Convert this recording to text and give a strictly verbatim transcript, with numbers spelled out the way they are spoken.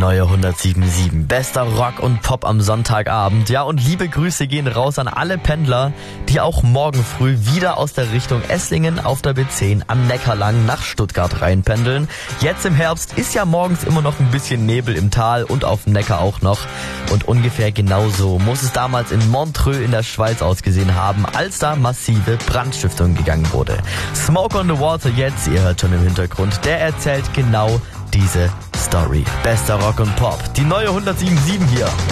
neue hundertsieben Komma sieben. Bester Rock und Pop am Sonntagabend. Ja, und liebe Grüße gehen raus an alle Pendler, die auch morgen früh wieder aus der Richtung Esslingen auf der B zehn am Neckar lang nach Stuttgart reinpendeln. Jetzt im Herbst ist ja morgens immer noch ein bisschen Nebel im Tal und auf dem Neckar auch noch. Und ungefähr genauso muss es damals in Montreux in der Schweiz ausgesehen haben, als da massive Brandstiftung gegangen wurde. Smoke on the Water jetzt, ihr hört schon im Hintergrund, der erzählt genau diese Story. Bester Rock und Pop, die neue hundertsieben Komma sieben hier.